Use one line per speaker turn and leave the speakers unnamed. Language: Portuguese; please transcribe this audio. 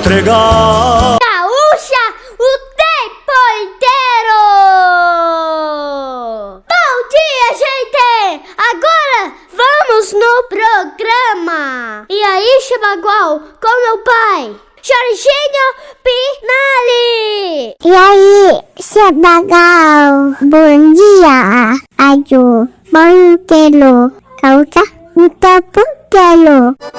entregar.
Gaúcha o tempo inteiro! Bom dia, gente! Agora vamos no programa! E aí, Chabagual, com meu pai, Jorginho Pinali!
E aí, Chabagual, bom dia! Ayo, bom telo, causa, muito bom telo.